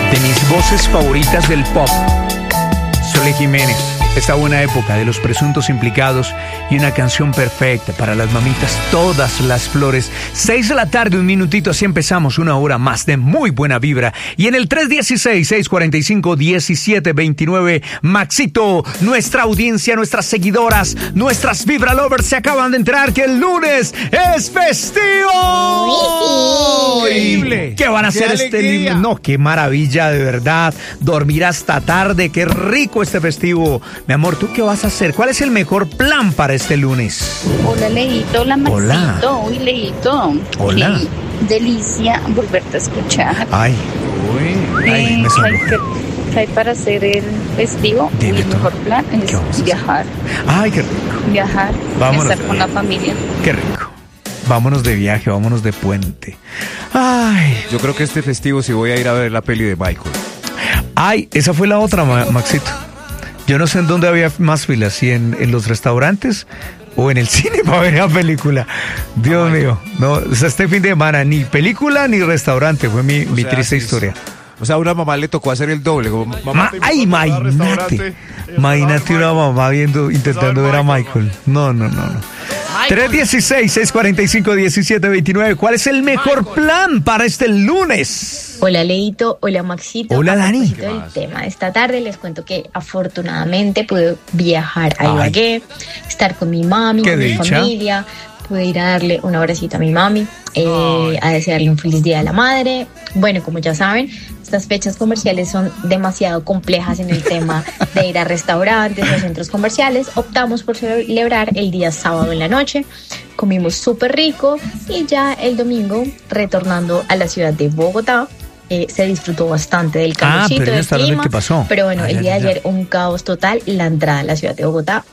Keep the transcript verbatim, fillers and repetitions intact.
De mis voces favoritas del pop, Sole Jiménez, esta buena época de los presuntos implicados y una canción perfecta para las mamitas, Todas las Flores. Seis de la tarde, un minutito, así empezamos una hora más de muy buena vibra. Y en el tres uno seis, seis cuatro cinco, uno siete dos nueve, Maxito, nuestra audiencia, nuestras seguidoras, nuestras Vibra Lovers se acaban de enterar que el lunes es festivo. Increíble. ¿Qué van a hacer este alegría. lunes? No, qué maravilla, de verdad. Dormir hasta tarde, qué rico este festivo. Mi amor, ¿tú qué vas a hacer? ¿Cuál es el mejor plan para este lunes? Hola, Leito, hola, Maxito. Hola. Uy, Leito. Hola. Qué delicia volverte a escuchar. Ay, Uy, ay, Eh, me sonó. ¿qué- qué- qué hay para hacer el festivo? Dime El tú. mejor plan ¿Qué es vamos a hacer? viajar. Ay, qué rico, Viajar, Vámonos. estar con la familia. qué rico. Vámonos de viaje, vámonos de puente. Ay, yo creo que este festivo sí voy a ir a ver la peli de Michael. ay, esa fue la otra, Ma- Maxito. Yo no sé en dónde había más filas, si en, en los restaurantes o en el cine para ver la película. Dios mío, no, o sea, este fin de semana ni película ni restaurante, fue mi, O mi sea, triste sí, historia. O sea, a una mamá le tocó hacer el doble. Como, mamá, Ma- te ay, invito a tal imagínate, restaurante, imagínate una Michael. mamá viendo, intentando ver a Michael. No, no, no, no. tres uno seis, seis cuatro cinco, uno siete dos nueve. ¿Cuál es el mejor plan para este lunes? Hola Leito, hola Maxito. Hola, A Dani. propósito ¿Qué del más? tema de esta tarde les cuento que afortunadamente pude viajar a Ay. Ibagué, estar con mi mami, Qué con mi dicha. familia, pude ir a darle un abracito a mi mami, eh, a desearle un feliz día de la madre. Bueno, como ya saben, estas fechas comerciales son demasiado complejas en el tema de ir a restaurantes o centros comerciales. Optamos por celebrar el día sábado en la noche. Comimos súper rico y ya el domingo, retornando a la ciudad de Bogotá, eh, se disfrutó bastante del Ah, calorcito, pero del está hablando de clima. qué pasó. Pero bueno, Ah, el ya, día ya, de ya. ayer un caos total. La entrada a la ciudad de Bogotá